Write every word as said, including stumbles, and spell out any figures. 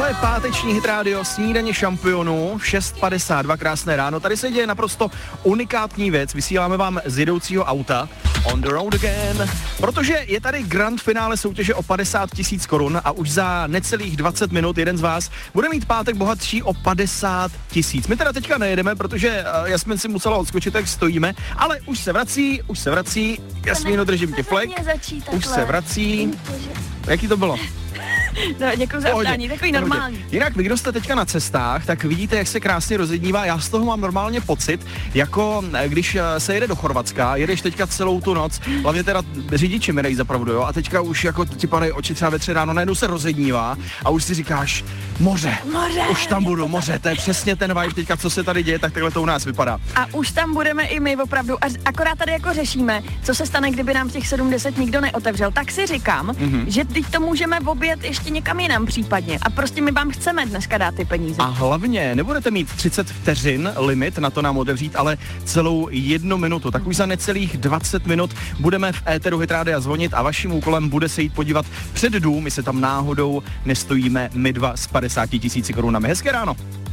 Tohle je páteční Hit Radio, snídaně šampionů, šest padesát dva, krásné ráno. Tady se děje naprosto unikátní věc. Vysíláme vám z jedoucího auta On the road again, protože je tady grand finále soutěže o padesát tisíc korun a už za necelých dvacet minut jeden z vás bude mít pátek bohatší o padesát tisíc. My teda teďka nejedeme, protože uh, Jasmin si musela odskočit, jak stojíme, ale už se vrací, už se vrací. Jasmíno, držím ti flek. Už se vrací. Jaký to bylo? No, děkuji za ptání, takový normální. Jinak vy, kdo jste teďka na cestách, tak vidíte, jak se krásně rozednívá. Já z toho mám normálně pocit, jako když se jede do Chorvatska, jedeš teďka celou tu noc, hlavně teda řidiči mi dají zapravdu, jo, a teďka už jako ti padají oči třeba ve tři ráno, najednou se rozednívá a už si říkáš, moře, moře, už tam budu, moře, to je přesně ten vibe teďka, co se tady děje, tak takhle to u nás vypadá. A už tam budeme i my opravdu, a akorát tady jako řešíme, co se stane, kdyby nám těch sedm deset nikdo neotevřel, tak si říkám, mm-hmm. že teď to můžeme objet ještě někam jinam případně. A prostě my vám chceme dneska dát ty peníze. A hlavně nebudete mít třicet vteřin limit na to nám otevřít, ale celou jednu minutu. Tak už za necelých dvacet minut budeme v éteru Hit Rádia zvonit a vaším úkolem bude se jít podívat před dům. My se tam náhodou nestojíme my dva s padesáti tisíci korunami. Hezké ráno.